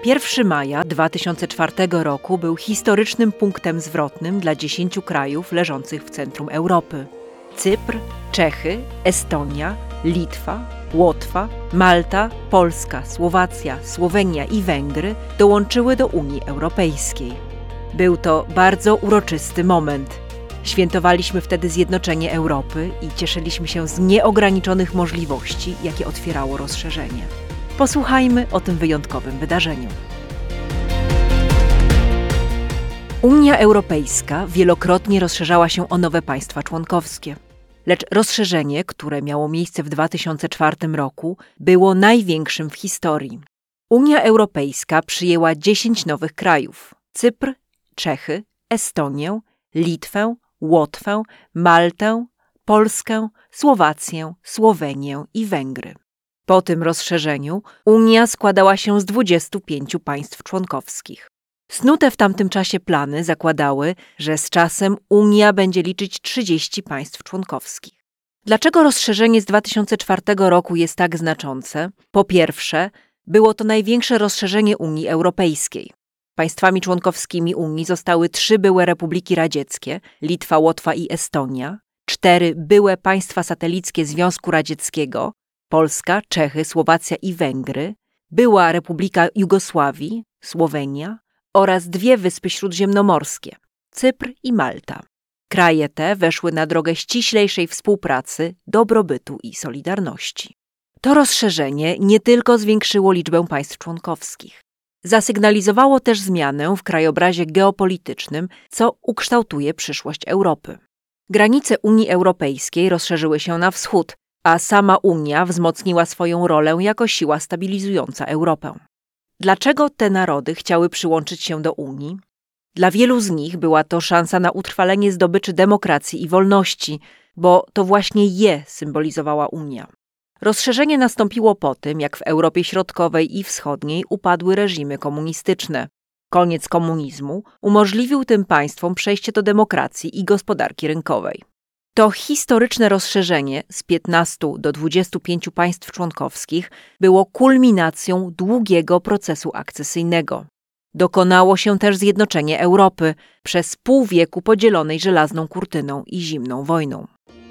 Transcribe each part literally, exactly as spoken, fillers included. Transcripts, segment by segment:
pierwszego maja dwa tysiące czwartego roku był historycznym punktem zwrotnym dla dziesięciu krajów leżących w centrum Europy. Cypr, Czechy, Estonia, Litwa, Łotwa, Malta, Polska, Słowacja, Słowenia i Węgry dołączyły do Unii Europejskiej. Był to bardzo uroczysty moment. Świętowaliśmy wtedy zjednoczenie Europy i cieszyliśmy się z nieograniczonych możliwości, jakie otwierało rozszerzenie. Posłuchajmy o tym wyjątkowym wydarzeniu. Unia Europejska wielokrotnie rozszerzała się o nowe państwa członkowskie. Lecz rozszerzenie, które miało miejsce w dwa tysiące czwartym roku, było największym w historii. Unia Europejska przyjęła dziesięć nowych krajów: Cypr, Czechy, Estonię, Litwę, Łotwę, Maltę, Polskę, Słowację, Słowenię i Węgry. Po tym rozszerzeniu Unia składała się z dwudziestu pięciu państw członkowskich. Snute w tamtym czasie plany zakładały, że z czasem Unia będzie liczyć trzydzieści państw członkowskich. Dlaczego rozszerzenie z dwa tysiące czwartego roku jest tak znaczące? Po pierwsze, było to największe rozszerzenie Unii Europejskiej. Państwami członkowskimi Unii zostały trzy byłe republiki radzieckie – Litwa, Łotwa i Estonia, cztery byłe państwa satelickie Związku Radzieckiego – Polska, Czechy, Słowacja i Węgry, była Republika Jugosławii – Słowenia oraz dwie wyspy śródziemnomorskie – Cypr i Malta. Kraje te weszły na drogę ściślejszej współpracy, dobrobytu i solidarności. To rozszerzenie nie tylko zwiększyło liczbę państw członkowskich. Zasygnalizowało też zmianę w krajobrazie geopolitycznym, co ukształtuje przyszłość Europy. Granice Unii Europejskiej rozszerzyły się na wschód, a sama Unia wzmocniła swoją rolę jako siła stabilizująca Europę. Dlaczego te narody chciały przyłączyć się do Unii? Dla wielu z nich była to szansa na utrwalenie zdobyczy demokracji i wolności, bo to właśnie je symbolizowała Unia. Rozszerzenie nastąpiło po tym, jak w Europie Środkowej i Wschodniej upadły reżimy komunistyczne. Koniec komunizmu umożliwił tym państwom przejście do demokracji i gospodarki rynkowej. To historyczne rozszerzenie z piętnastu do dwudziestu pięciu państw członkowskich było kulminacją długiego procesu akcesyjnego. Dokonało się też zjednoczenie Europy przez pół wieku podzielonej żelazną kurtyną i zimną wojną.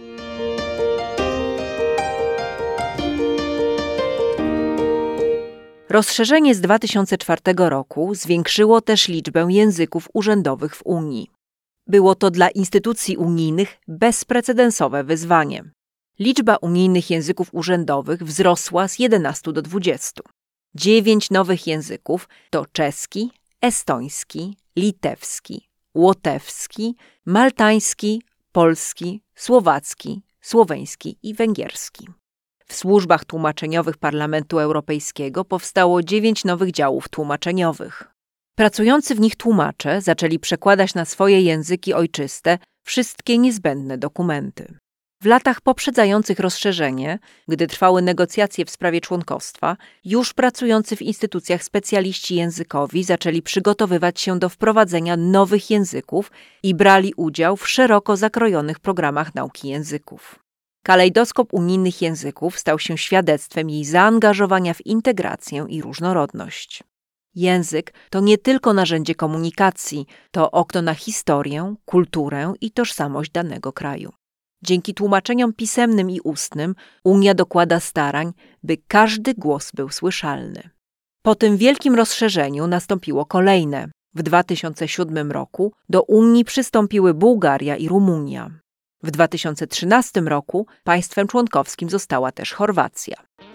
Rozszerzenie z dwa tysiące czwartego roku zwiększyło też liczbę języków urzędowych w Unii. Było to dla instytucji unijnych bezprecedensowe wyzwanie. Liczba unijnych języków urzędowych wzrosła z jedenastu do dwudziestu. Dziewięć nowych języków to czeski, estoński, litewski, łotewski, maltański, polski, słowacki, słoweński i węgierski. W służbach tłumaczeniowych Parlamentu Europejskiego powstało dziewięć nowych działów tłumaczeniowych. Pracujący w nich tłumacze zaczęli przekładać na swoje języki ojczyste wszystkie niezbędne dokumenty. W latach poprzedzających rozszerzenie, gdy trwały negocjacje w sprawie członkostwa, już pracujący w instytucjach specjaliści językowi zaczęli przygotowywać się do wprowadzenia nowych języków i brali udział w szeroko zakrojonych programach nauki języków. Kalejdoskop unijnych języków stał się świadectwem jej zaangażowania w integrację i różnorodność. Język to nie tylko narzędzie komunikacji, to okno na historię, kulturę i tożsamość danego kraju. Dzięki tłumaczeniom pisemnym i ustnym Unia dokłada starań, by każdy głos był słyszalny. Po tym wielkim rozszerzeniu nastąpiło kolejne. W dwa tysiące siódmym roku do Unii przystąpiły Bułgaria i Rumunia. W dwa tysiące trzynastym roku państwem członkowskim została też Chorwacja.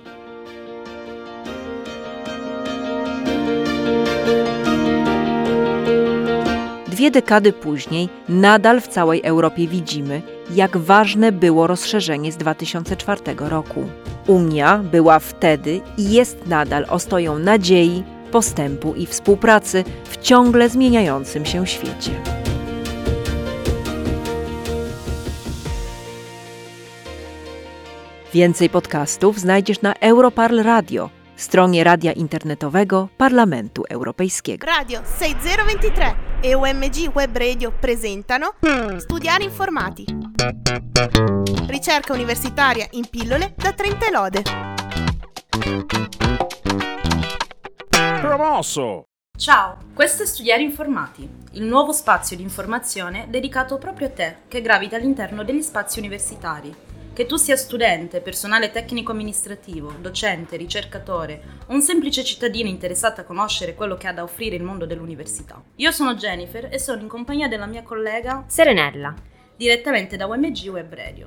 Dwie dekady później nadal w całej Europie widzimy, jak ważne było rozszerzenie z dwa tysiące czwartego roku. Unia była wtedy i jest nadal ostoją nadziei, postępu i współpracy w ciągle zmieniającym się świecie. Więcej podcastów znajdziesz na Europarl Radio, stronie radia internetowego Parlamentu Europejskiego. Radio sessanta ventitré e U M G Web Radio presentano Studiare Informati. Ricerca universitaria in pillole da trenta lode. Promosso! Ciao, questo è Studiare Informati, il nuovo spazio di informazione dedicato proprio a te che gravita all'interno degli spazi universitari. Che tu sia studente, personale tecnico-amministrativo, docente, ricercatore o un semplice cittadino interessato a conoscere quello che ha da offrire il mondo dell'università. Io sono Jennifer e sono in compagnia della mia collega Serenella, direttamente da U M G Web Radio.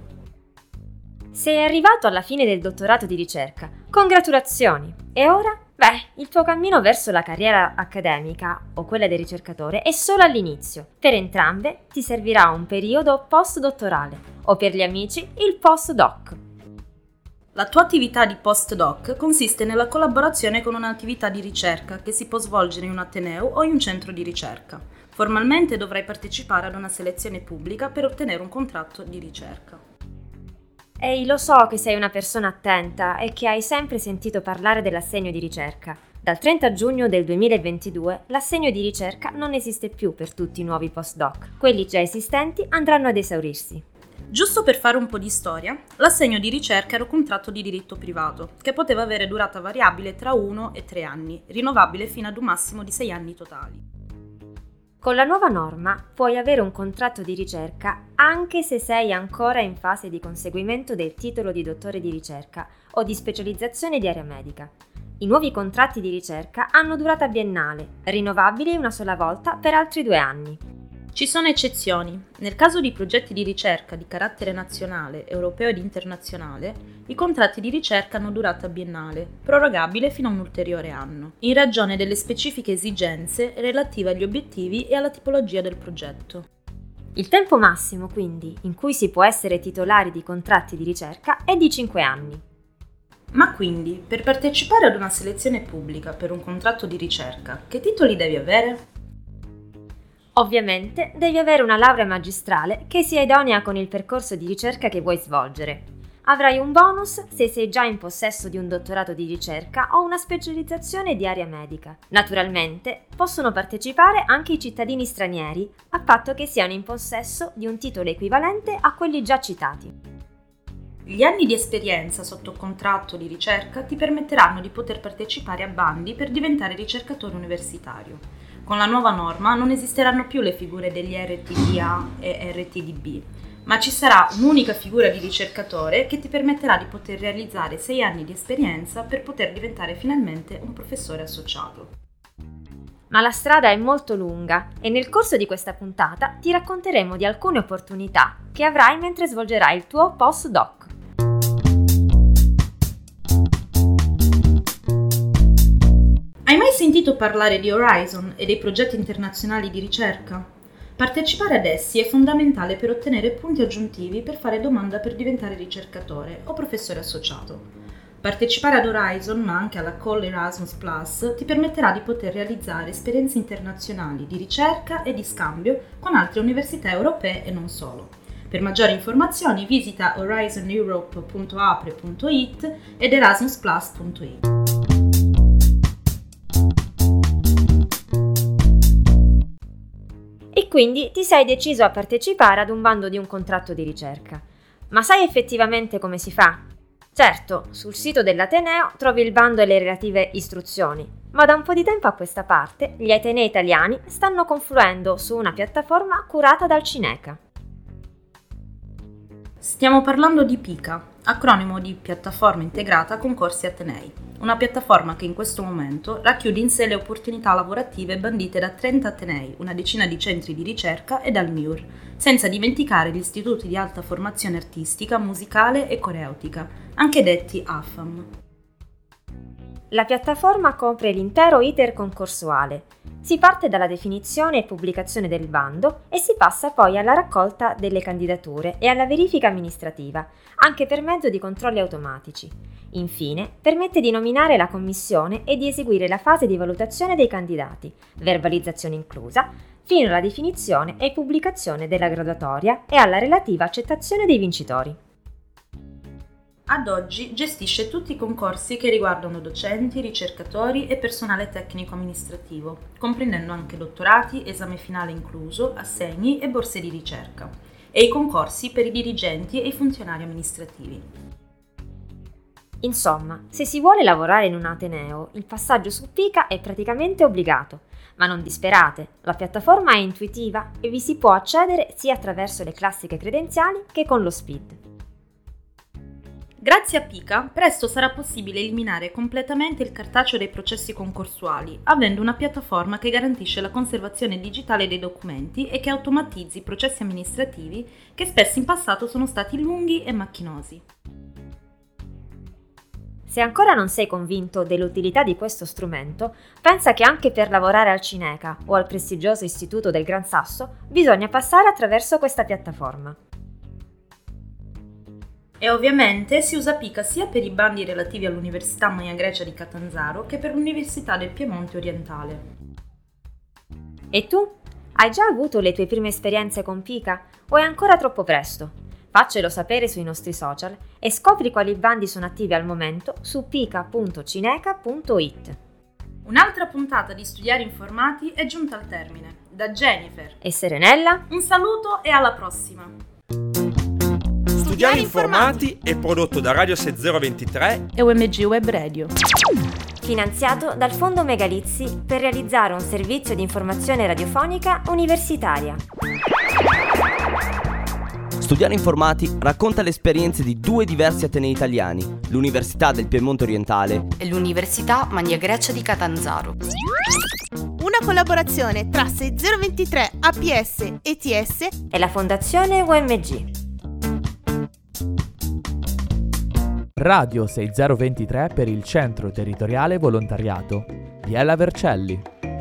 Sei arrivato alla fine del dottorato di ricerca. Congratulazioni! E ora? Beh, il tuo cammino verso la carriera accademica o quella del ricercatore è solo all'inizio. Per entrambe ti servirà un periodo post-dottorale o per gli amici il post-doc. La tua attività di post-doc consiste nella collaborazione con un'attività di ricerca che si può svolgere in un ateneo o in un centro di ricerca. Formalmente dovrai partecipare ad una selezione pubblica per ottenere un contratto di ricerca. Ehi, lo so che sei una persona attenta e che hai sempre sentito parlare dell'assegno di ricerca. Dal trenta giugno del duemilaventidue l'assegno di ricerca non esiste più per tutti i nuovi postdoc. Quelli già esistenti andranno ad esaurirsi. Giusto per fare un po' di storia, l'assegno di ricerca era un contratto di diritto privato, che poteva avere durata variabile tra uno e tre anni, rinnovabile fino ad un massimo di sei anni totali. Con la nuova norma puoi avere un contratto di ricerca anche se sei ancora in fase di conseguimento del titolo di dottore di ricerca o di specializzazione di area medica. I nuovi contratti di ricerca hanno durata biennale, rinnovabili una sola volta per altri due anni. Ci sono eccezioni. Nel caso di progetti di ricerca di carattere nazionale, europeo ed internazionale, i contratti di ricerca hanno durata biennale, prorogabile fino a un ulteriore anno, in ragione delle specifiche esigenze relative agli obiettivi e alla tipologia del progetto. Il tempo massimo, quindi, in cui si può essere titolari di contratti di ricerca è di cinque anni. Ma quindi, per partecipare ad una selezione pubblica per un contratto di ricerca, che titoli devi avere? Ovviamente devi avere una laurea magistrale che sia idonea con il percorso di ricerca che vuoi svolgere. Avrai un bonus se sei già in possesso di un dottorato di ricerca o una specializzazione di area medica. Naturalmente possono partecipare anche i cittadini stranieri, a patto che siano in possesso di un titolo equivalente a quelli già citati. Gli anni di esperienza sotto contratto di ricerca ti permetteranno di poter partecipare a bandi per diventare ricercatore universitario. Con la nuova norma non esisteranno più le figure degli R T D A e R T D B, ma ci sarà un'unica figura di ricercatore che ti permetterà di poter realizzare sei anni di esperienza per poter diventare finalmente un professore associato. Ma la strada è molto lunga e nel corso di questa puntata ti racconteremo di alcune opportunità che avrai mentre svolgerai il tuo post-doc. Hai mai sentito parlare di Horizon e dei progetti internazionali di ricerca? Partecipare ad essi è fondamentale per ottenere punti aggiuntivi per fare domanda per diventare ricercatore o professore associato. Partecipare ad Horizon, ma anche alla Call Erasmus Plus, ti permetterà di poter realizzare esperienze internazionali di ricerca e di scambio con altre università europee e non solo. Per maggiori informazioni visita horizon europe punto apre punto it ed erasmus plus punto it. E quindi ti sei deciso a partecipare ad un bando di un contratto di ricerca. Ma sai effettivamente come si fa? Certo, sul sito dell'Ateneo trovi il bando e le relative istruzioni, ma da un po' di tempo a questa parte gli atenei italiani stanno confluendo su una piattaforma curata dal Cineca. Stiamo parlando di PICA, acronimo di Piattaforma Integrata Concorsi Atenei, una piattaforma che in questo momento racchiude in sé le opportunità lavorative bandite da trenta atenei, una decina di centri di ricerca e dal M I U R, senza dimenticare gli istituti di alta formazione artistica, musicale e coreutica, anche detti A F A M. La piattaforma copre l'intero iter concorsuale. Si parte dalla definizione e pubblicazione del bando e si passa poi alla raccolta delle candidature e alla verifica amministrativa, anche per mezzo di controlli automatici. Infine, permette di nominare la commissione e di eseguire la fase di valutazione dei candidati, verbalizzazione inclusa, fino alla definizione e pubblicazione della graduatoria e alla relativa accettazione dei vincitori. Ad oggi gestisce tutti i concorsi che riguardano docenti, ricercatori e personale tecnico-amministrativo, comprendendo anche dottorati, esame finale incluso, assegni e borse di ricerca, e i concorsi per i dirigenti e i funzionari amministrativi. Insomma, se si vuole lavorare in un ateneo, il passaggio su Pika è praticamente obbligato. Ma non disperate, la piattaforma è intuitiva e vi si può accedere sia attraverso le classiche credenziali che con lo S P I D. Grazie a Pika, presto sarà possibile eliminare completamente il cartaceo dei processi concorsuali, avendo una piattaforma che garantisce la conservazione digitale dei documenti e che automatizzi i processi amministrativi che spesso in passato sono stati lunghi e macchinosi. Se ancora non sei convinto dell'utilità di questo strumento, pensa che anche per lavorare al Cineca o al prestigioso Istituto del Gran Sasso bisogna passare attraverso questa piattaforma. E ovviamente si usa Pika sia per i bandi relativi all'Università Magna Grecia di Catanzaro che per l'Università del Piemonte Orientale. E tu? Hai già avuto le tue prime esperienze con Pika o è ancora troppo presto? Faccelo sapere sui nostri social e scopri quali bandi sono attivi al momento su pika punto cineca punto it. Un'altra puntata di Studiare Informati è giunta al termine. Da Jennifer e Serenella, un saluto e alla prossima! Studiare Informati è prodotto da Radio sei zero ventitré e U M G Web Radio. Finanziato dal Fondo Megalizzi per realizzare un servizio di informazione radiofonica universitaria. Studiare Informati racconta le esperienze di due diversi atenei italiani, l'Università del Piemonte Orientale e l'Università Magna Grecia di Catanzaro. Una collaborazione tra sei zero ventitré A P S E T S e la Fondazione U M G. Radio sei zero ventitré per il Centro Territoriale Volontariato. Biella Vercelli.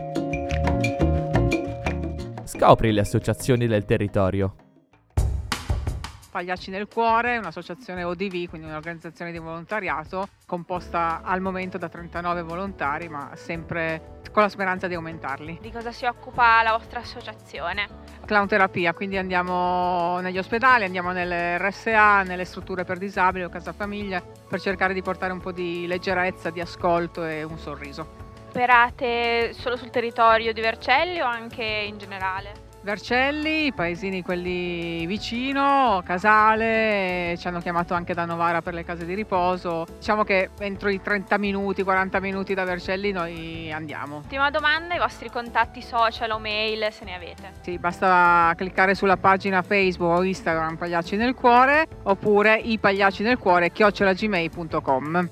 Scopri le associazioni del territorio. Pagliacci nel Cuore, un'associazione O D V, quindi un'organizzazione di volontariato composta al momento da trentanove volontari, ma sempre con la speranza di aumentarli. Di cosa si occupa la vostra associazione? Clownterapia, quindi andiamo negli ospedali, andiamo nelle R S A, nelle strutture per disabili o casa famiglia per cercare di portare un po' di leggerezza, di ascolto e un sorriso. Operate solo sul territorio di Vercelli o anche in generale? Vercelli, i paesini quelli vicino, Casale, ci hanno chiamato anche da Novara per le case di riposo. Diciamo che entro i trenta minuti, quaranta minuti da Vercelli noi andiamo. Ultima domanda, i vostri contatti social o mail se ne avete? Sì, basta cliccare sulla pagina Facebook o Instagram Pagliacci nel Cuore oppure i pagliacci nel cuore chiocciola gmail punto com.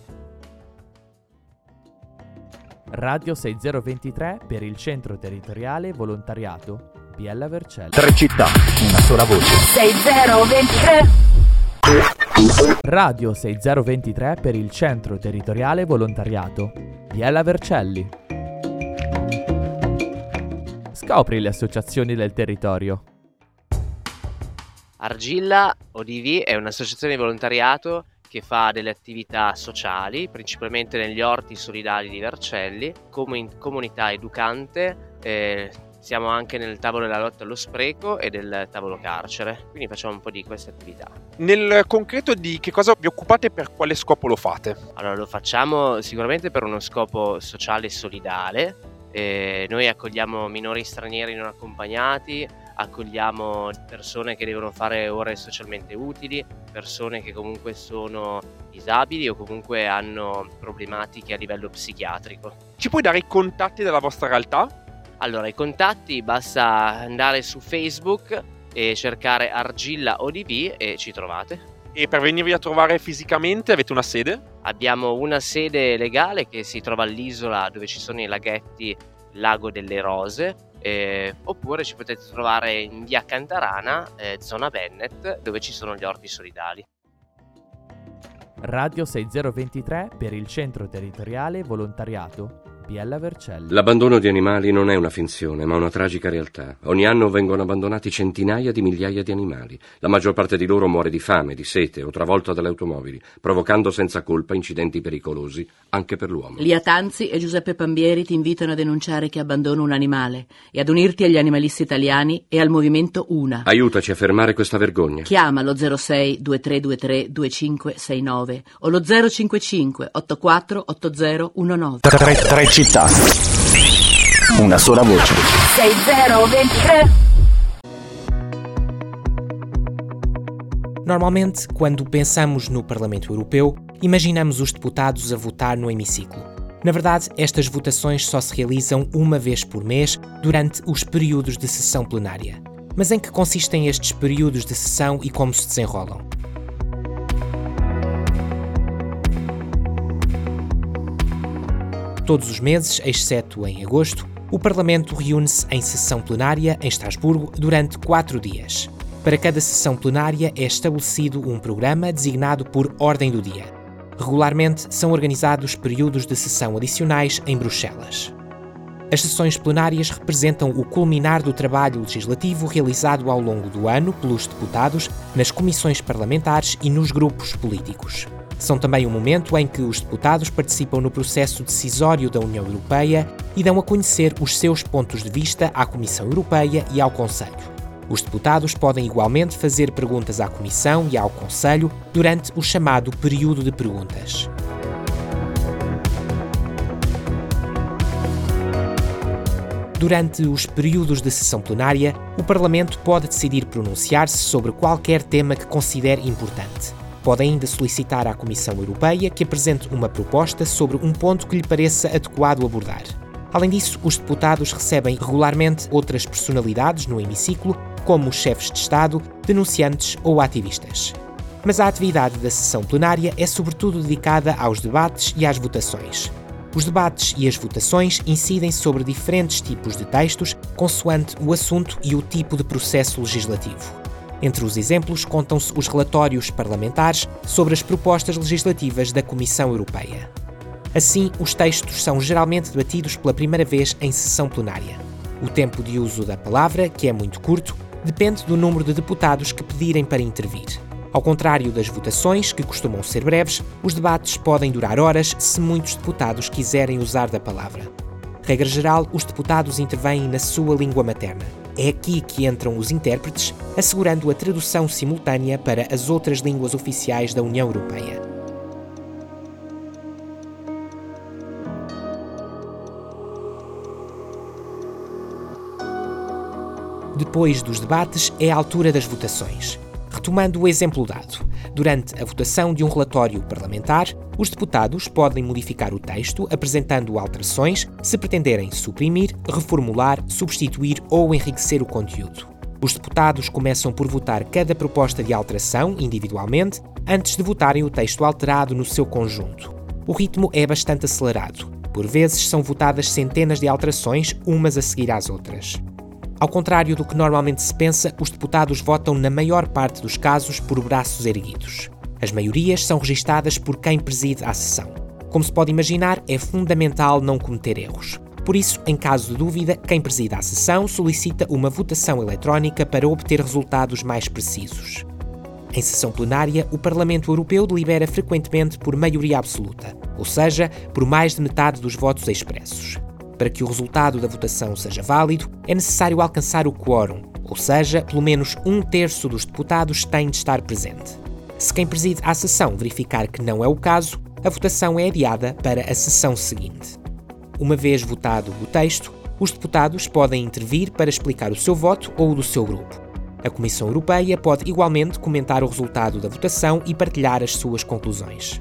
Radio sei zero ventitré per il Centro Territoriale Volontariato Biella Vercelli. Tre città, una sola voce. sei zero ventitré. Radio sei zero ventitré per il Centro Territoriale Volontariato Biella Vercelli. Scopri le associazioni del territorio. Argilla O D V è un'associazione di volontariato che fa delle attività sociali, principalmente negli orti solidali di Vercelli, come comunità educante. Eh, siamo anche nel tavolo della lotta allo spreco e del tavolo carcere, quindi facciamo un po' di queste attività. Nel concreto di che cosa vi occupate e per quale scopo lo fate? Allora, lo facciamo sicuramente per uno scopo sociale e solidale. Eh, noi accogliamo minori stranieri non accompagnati, accogliamo persone che devono fare ore socialmente utili, persone che comunque sono disabili o comunque hanno problematiche a livello psichiatrico. Ci puoi dare i contatti della vostra realtà? Allora, i contatti basta andare su Facebook e cercare Argilla O D V e ci trovate. E per venirvi a trovare fisicamente avete una sede? Abbiamo una sede legale che si trova all'isola dove ci sono i laghetti Lago delle Rose, eh, oppure ci potete trovare in via Cantarana, eh, zona Vennet, dove ci sono gli orti solidali. Radio sei zero ventitré per il Centro Territoriale Volontariato Biella Vercelli. L'abbandono di animali non è una finzione, ma una tragica realtà. Ogni anno vengono abbandonati centinaia di migliaia di animali. La maggior parte di loro muore di fame, di sete o travolta dalle automobili, provocando senza colpa incidenti pericolosi anche per l'uomo. Lia Tanzi e Giuseppe Pambieri ti invitano a denunciare chi abbandona un animale e ad unirti agli animalisti italiani e al movimento Una. Aiutaci a fermare questa vergogna. Chiama lo zero sei due tre due tre due cinque sei nove o lo zero cinque cinque otto quattro otto zero uno nove. Tre, tre città, una sola voce. sei zero ventitré. Normalmente, quando pensamos no Parlamento Europeu, imaginamos os deputados a votar no hemiciclo. Na verdade, estas votações só se realizam uma vez por mês durante os períodos de sessão plenária. Mas em que consistem estes períodos de sessão e como se desenrolam? Todos os meses, exceto em agosto, o Parlamento reúne-se em sessão plenária em Estrasburgo durante quatro dias. Para cada sessão plenária é estabelecido um programa designado por ordem do dia. Regularmente são organizados períodos de sessão adicionais em Bruxelas. As sessões plenárias representam o culminar do trabalho legislativo realizado ao longo do ano pelos deputados nas comissões parlamentares e nos grupos políticos. São também um momento em que os deputados participam no processo decisório da União Europeia e dão a conhecer os seus pontos de vista à Comissão Europeia e ao Conselho. Os deputados podem igualmente fazer perguntas à Comissão e ao Conselho durante o chamado período de perguntas. Durante os períodos de sessão plenária, o Parlamento pode decidir pronunciar-se sobre qualquer tema que considere importante. Pode ainda solicitar à Comissão Europeia que apresente uma proposta sobre um ponto que lhe pareça adequado abordar. Além disso, os deputados recebem regularmente outras personalidades no hemiciclo, como os chefes de Estado, denunciantes ou ativistas. Mas a atividade da sessão plenária é sobretudo dedicada aos debates e às votações. Os debates e as votações incidem sobre diferentes tipos de textos, consoante o assunto e o tipo de processo legislativo. Entre os exemplos contam-se os relatórios parlamentares sobre as propostas legislativas da Comissão Europeia. Assim, os textos são geralmente debatidos pela primeira vez em sessão plenária. O tempo de uso da palavra, que é muito curto, depende do número de deputados que pedirem para intervir. Ao contrário das votações, que costumam ser breves, os debates podem durar horas se muitos deputados quiserem usar da palavra. Regra geral, os deputados intervêm na sua língua materna. É aqui que entram os intérpretes, assegurando a tradução simultânea para as outras línguas oficiais da União Europeia. Depois dos debates é a altura das votações. Retomando o exemplo dado, durante a votação de um relatório parlamentar, os deputados podem modificar o texto apresentando alterações se pretenderem suprimir, reformular, substituir ou enriquecer o conteúdo. Os deputados começam por votar cada proposta de alteração individualmente antes de votarem o texto alterado no seu conjunto. O ritmo é bastante acelerado. Por vezes são votadas centenas de alterações, umas a seguir às outras. Ao contrário do que normalmente se pensa, os deputados votam na maior parte dos casos por braços erguidos. As maiorias são registadas por quem preside a sessão. Como se pode imaginar, é fundamental não cometer erros. Por isso, em caso de dúvida, quem preside a sessão solicita uma votação eletrónica para obter resultados mais precisos. Em sessão plenária, o Parlamento Europeu delibera frequentemente por maioria absoluta, ou seja, por mais de metade dos votos expressos. Para que o resultado da votação seja válido, é necessário alcançar o quórum, ou seja, pelo menos um terço dos deputados tem de estar presente. Se quem preside a sessão verificar que não é o caso, a votação é adiada para a sessão seguinte. Uma vez votado o texto, os deputados podem intervir para explicar o seu voto ou o do seu grupo. A Comissão Europeia pode igualmente comentar o resultado da votação e partilhar as suas conclusões.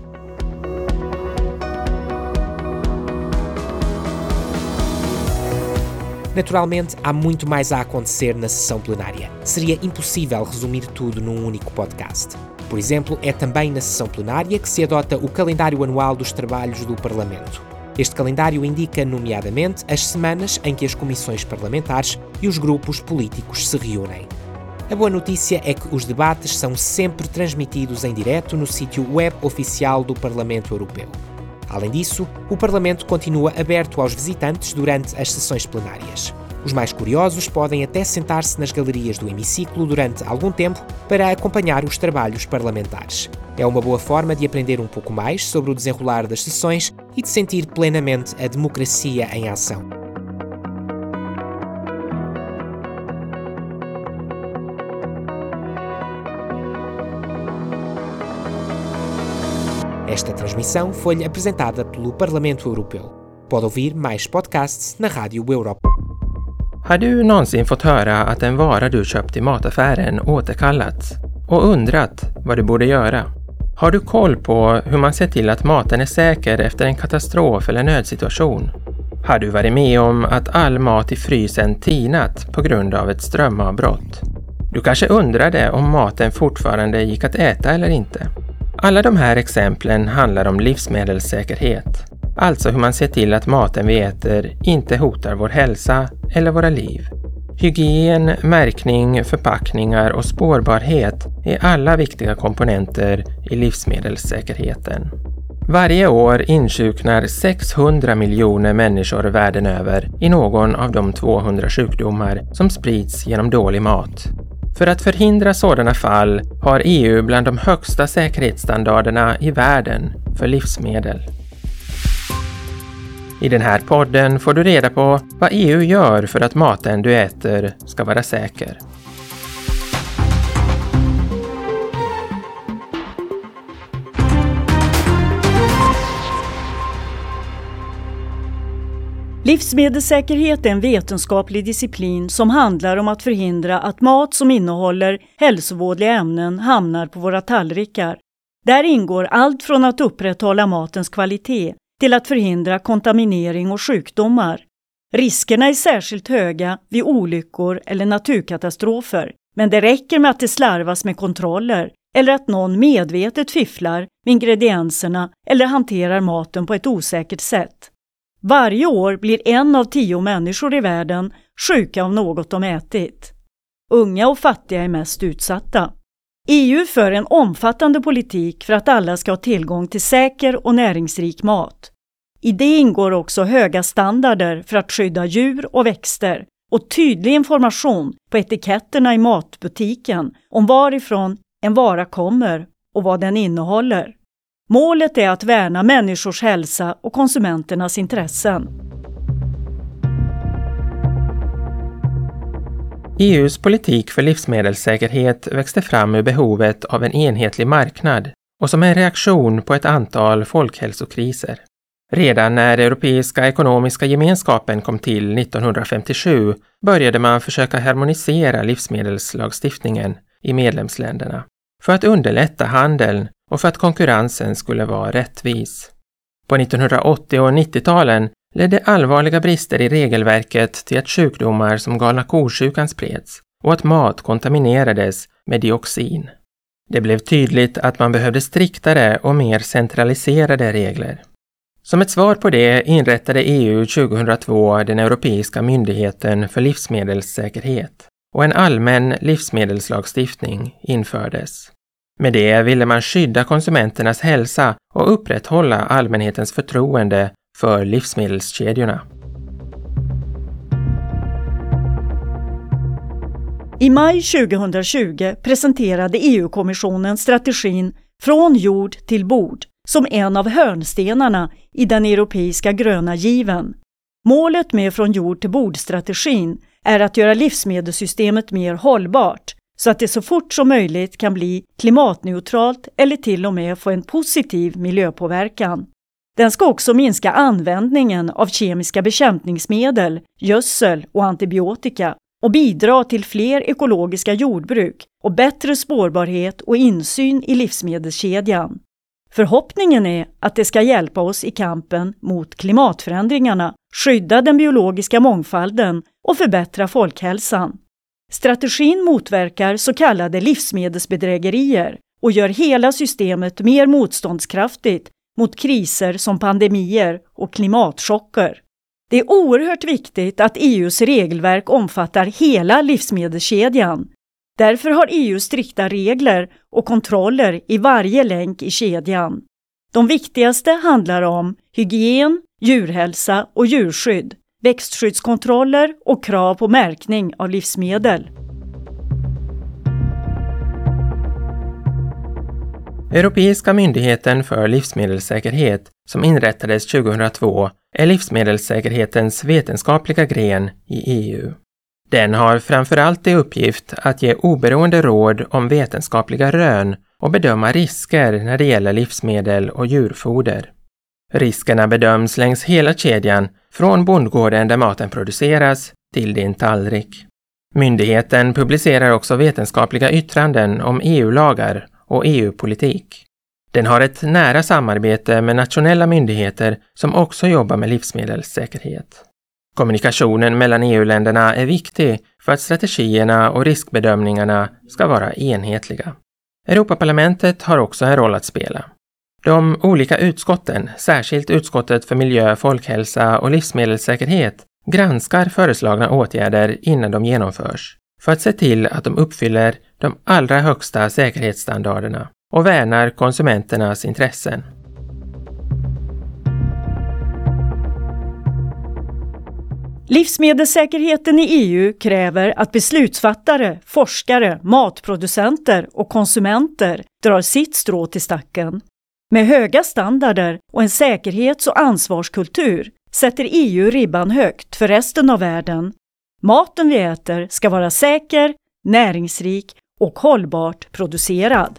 Naturalmente, há muito mais a acontecer na sessão plenária. Seria impossível resumir tudo num único podcast. Por exemplo, é também na sessão plenária que se adota o calendário anual dos trabalhos do Parlamento. Este calendário indica, nomeadamente, as semanas em que as comissões parlamentares e os grupos políticos se reúnem. A boa notícia é que os debates são sempre transmitidos em direto no sítio web oficial do Parlamento Europeu. Além disso, o Parlamento continua aberto aos visitantes durante as sessões plenárias. Os mais curiosos podem até sentar-se nas galerias do hemiciclo durante algum tempo para acompanhar os trabalhos parlamentares. É uma boa forma de aprender um pouco mais sobre o desenrolar das sessões e de sentir plenamente a democracia em ação. Esta transmissão foi-lhe apresentada pelo Parlamento Europeu. Pode ouvir mais podcasts na Rádio Europa. Har du någonsin fått höra att en vara du köpt i mataffären återkallats och undrat vad du borde göra? Har du koll på hur man ser till att maten är säker efter en katastrof eller nödsituation? Har du varit med om att all mat i frysen tinat på grund av ett strömavbrott? Du kanske undrade om maten fortfarande gick att äta eller inte. Alla de här exemplen handlar om livsmedelssäkerhet. Alltså hur man ser till att maten vi äter inte hotar vår hälsa eller våra liv. Hygien, märkning, förpackningar och spårbarhet är alla viktiga komponenter i livsmedelssäkerheten. Varje år insjuknar sexhundra miljoner människor världen över i någon av de tvåhundra sjukdomar som sprids genom dålig mat. För att förhindra sådana fall har E U bland de högsta säkerhetsstandarderna i världen för livsmedel. I den här podden får du reda på vad E U gör för att maten du äter ska vara säker. Livsmedelssäkerhet är en vetenskaplig disciplin som handlar om att förhindra att mat som innehåller hälsovådliga ämnen hamnar på våra tallrikar. Där ingår allt från att upprätthålla matens kvalitet till att förhindra kontaminering och sjukdomar. Riskerna är särskilt höga vid olyckor eller naturkatastrofer, men det räcker med att det slarvas med kontroller eller att någon medvetet fifflar med ingredienserna eller hanterar maten på ett osäkert sätt. Varje år blir en av tio människor i världen sjuka av något de ätit. Unga och fattiga är mest utsatta. E U för en omfattande politik för att alla ska ha tillgång till säker och näringsrik mat. I det ingår också höga standarder för att skydda djur och växter och tydlig information på etiketterna i matbutiken om varifrån en vara kommer och vad den innehåller. Målet är att värna människors hälsa och konsumenternas intressen. E U:s politik för livsmedelssäkerhet växte fram ur behovet av en enhetlig marknad och som en reaktion på ett antal folkhälsokriser. Redan när Europeiska ekonomiska gemenskapen kom till nittonhundrafemtiosju började man försöka harmonisera livsmedelslagstiftningen i medlemsländerna för att underlätta handeln och för att konkurrensen skulle vara rättvis. På nittonhundraåttio- och nittio-talen ledde allvarliga brister i regelverket till att sjukdomar som galna ko-sjukan spreds och att mat kontaminerades med dioxin. Det blev tydligt att man behövde striktare och mer centraliserade regler. Som ett svar på det inrättade E U tjugohundratvå den Europeiska myndigheten för livsmedelssäkerhet och en allmän livsmedelslagstiftning infördes. Med det ville man skydda konsumenternas hälsa och upprätthålla allmänhetens förtroende för livsmedelskedjorna. I maj tjugohundratjugo presenterade E U-kommissionen strategin Från jord till bord som en av hörnstenarna i den europeiska gröna given. Målet med Från jord till bord-strategin är att göra livsmedelssystemet mer hållbart så att det så fort som möjligt kan bli klimatneutralt eller till och med få en positiv miljöpåverkan. Den ska också minska användningen av kemiska bekämpningsmedel, gödsel och antibiotika och bidra till fler ekologiska jordbruk och bättre spårbarhet och insyn i livsmedelskedjan. Förhoppningen är att det ska hjälpa oss i kampen mot klimatförändringarna, skydda den biologiska mångfalden och förbättra folkhälsan. Strategin motverkar så kallade livsmedelsbedrägerier och gör hela systemet mer motståndskraftigt mot kriser som pandemier och klimatchocker. Det är oerhört viktigt att E U:s regelverk omfattar hela livsmedelskedjan. Därför har E U strikta regler och kontroller i varje länk i kedjan. De viktigaste handlar om hygien, djurhälsa och djurskydd, växtskyddskontroller och krav på märkning av livsmedel. Europeiska myndigheten för livsmedelssäkerhet som inrättades tjugohundratvå är livsmedelssäkerhetens vetenskapliga gren i E U. Den har framförallt i uppgift att ge oberoende råd om vetenskapliga rön och bedöma risker när det gäller livsmedel och djurfoder. Riskerna bedöms längs hela kedjan, från bondgården där maten produceras till din tallrik. Myndigheten publicerar också vetenskapliga yttranden om E U-lagar och E U-politik. Den har ett nära samarbete med nationella myndigheter som också jobbar med livsmedelssäkerhet. Kommunikationen mellan E U-länderna är viktig för att strategierna och riskbedömningarna ska vara enhetliga. Europaparlamentet har också en roll att spela. De olika utskotten, särskilt utskottet för miljö, folkhälsa och livsmedelssäkerhet, granskar föreslagna åtgärder innan de genomförs för att se till att de uppfyller de allra högsta säkerhetsstandarderna och värnar konsumenternas intressen. Livsmedelssäkerheten i E U kräver att beslutsfattare, forskare, matproducenter och konsumenter drar sitt strå till stacken. Med höga standarder och en säkerhets- och ansvarskultur sätter E U ribban högt för resten av världen. Maten vi äter ska vara säker, näringsrik och hållbart producerad.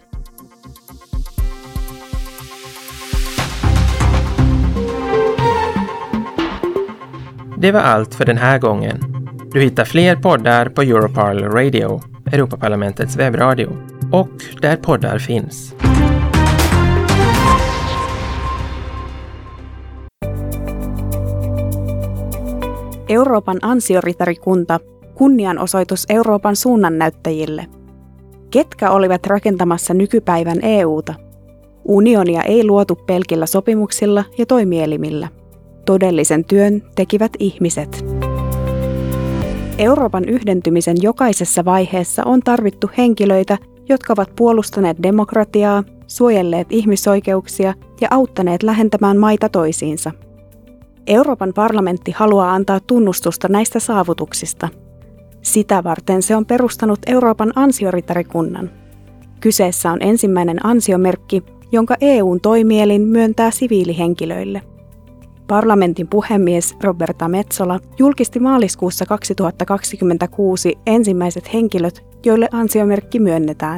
Det var allt för den här gången. Du hittar fler poddar på Europarl Radio, Europaparlamentets webbradio, och där poddar finns. Euroopan ansioritarikunta, kunnianosoitus Euroopan suunnannäyttäjille. Ketkä olivat rakentamassa nykypäivän E U:ta? Unionia ei luotu pelkillä sopimuksilla ja toimielimillä. Todellisen työn tekivät ihmiset. Euroopan yhdentymisen jokaisessa vaiheessa on tarvittu henkilöitä, jotka ovat puolustaneet demokratiaa, suojelleet ihmisoikeuksia ja auttaneet lähentämään maita toisiinsa. Euroopan parlamentti haluaa antaa tunnustusta näistä saavutuksista. Sitä varten se on perustanut Euroopan ansioritarikunnan. Kyseessä on ensimmäinen ansiomerkki, jonka E U:n toimielin myöntää siviilihenkilöille. Parlamentin puhemies Roberta Metsola julkisti maaliskuussa kaksituhattakaksikymmentäkuusi ensimmäiset henkilöt, joille ansiomerkki myönnetään.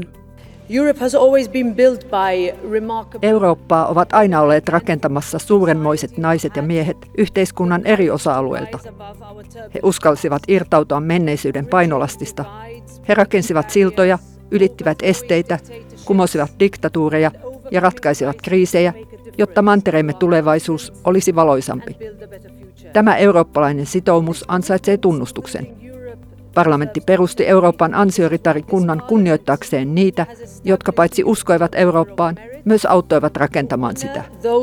Eurooppaa ovat aina olleet rakentamassa suurenmoiset naiset ja miehet yhteiskunnan eri osa-alueilta. He uskalsivat irtautua menneisyyden painolastista. He rakensivat siltoja, ylittivät esteitä, kumosivat diktatuureja ja ratkaisivat kriisejä, jotta mantereemme tulevaisuus olisi valoisampi. Tämä eurooppalainen sitoumus ansaitsee tunnustuksen. Parlamentti perusti Euroopan ansioritarikunnan kunnioittaakseen niitä, jotka paitsi uskoivat Eurooppaan, myös auttoivat rakentamaan sitä.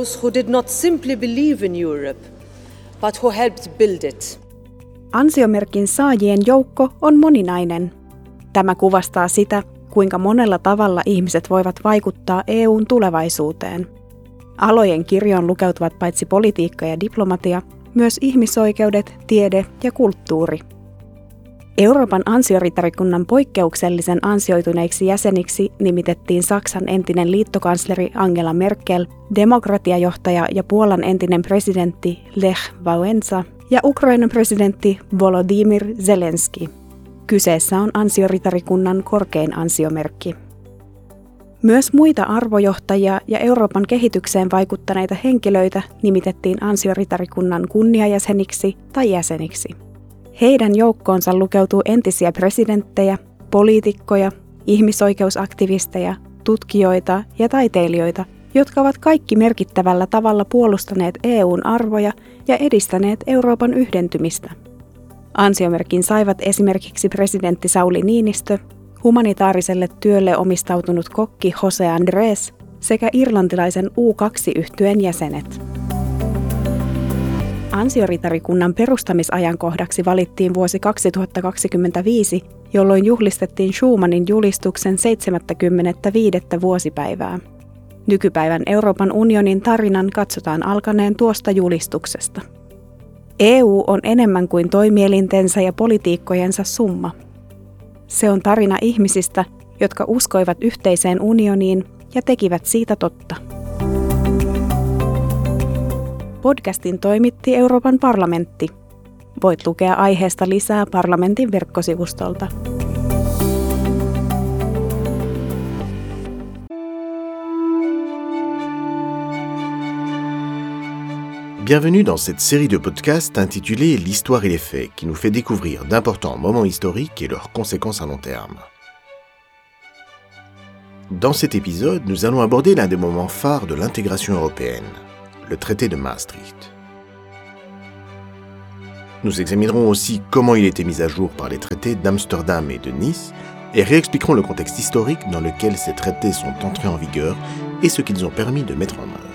Ansiomerkin saajien joukko on moninainen. Tämä kuvastaa sitä, kuinka monella tavalla ihmiset voivat vaikuttaa E U:n tulevaisuuteen. Alojen kirjoon lukeutuvat paitsi politiikka ja diplomatia, myös ihmisoikeudet, tiede ja kulttuuri. Euroopan ansioritarikunnan poikkeuksellisen ansioituneiksi jäseniksi nimitettiin Saksan entinen liittokansleri Angela Merkel, demokratiajohtaja ja Puolan entinen presidentti Lech Wałęsa ja Ukrainan presidentti Volodymyr Zelenski. Kyseessä on ansioritarikunnan korkein ansiomerkki. Myös muita arvojohtajia ja Euroopan kehitykseen vaikuttaneita henkilöitä nimitettiin ansioritarikunnan kunniajäseniksi tai jäseniksi. Heidän joukkoonsa lukeutuu entisiä presidenttejä, poliitikkoja, ihmisoikeusaktivisteja, tutkijoita ja taiteilijoita, jotka ovat kaikki merkittävällä tavalla puolustaneet E U:n arvoja ja edistäneet Euroopan yhdentymistä. Ansiomerkin saivat esimerkiksi presidentti Sauli Niinistö, humanitaariselle työlle omistautunut kokki Jose Andrés sekä irlantilaisen U kaksi -yhtyeen jäsenet. Ansioritarikunnan perustamisajankohdaksi valittiin vuosi kaksituhattakaksikymmentäviisi, jolloin juhlistettiin Schumanin julistuksen seitsemänkymmentäviisi vuosipäivää. Nykypäivän Euroopan unionin tarinan katsotaan alkaneen tuosta julistuksesta. E U on enemmän kuin toimielintensä ja politiikkojensa summa. Se on tarina ihmisistä, jotka uskoivat yhteiseen unioniin ja tekivät siitä totta. Podcastin toimitti Euroopan parlamentti. Voit lukea aiheesta lisää parlamentin verkkosivustolta. Bienvenue dans cette série de podcasts intitulée L'histoire et les faits, qui nous fait découvrir d'importants moments historiques et leurs conséquences à long terme. Dans cet épisode, nous allons aborder l'un des moments phares de l'intégration européenne, le traité de Maastricht. Nous examinerons aussi comment il a été mis à jour par les traités d'Amsterdam et de Nice et réexpliquerons le contexte historique dans lequel ces traités sont entrés en vigueur et ce qu'ils ont permis de mettre en œuvre.